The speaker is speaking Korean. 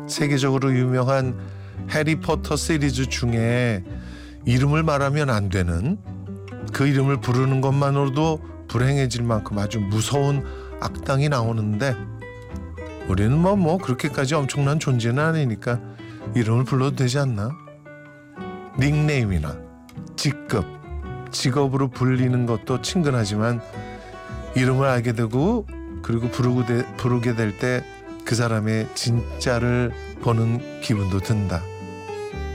세계적으로 유명한 해리포터 시리즈 중에 이름을 말하면 안 되는, 그 이름을 부르는 것만으로도 불행해질 만큼 아주 무서운 악당이 나오는데, 우리는 뭐 그렇게까지 엄청난 존재는 아니니까 이름을 불러도 되지 않나? 닉네임이나 직급, 직업으로 불리는 것도 친근하지만 이름을 알게 되고 그리고 부르게 될 때 그 사람의 진짜를 보는 기분도 든다.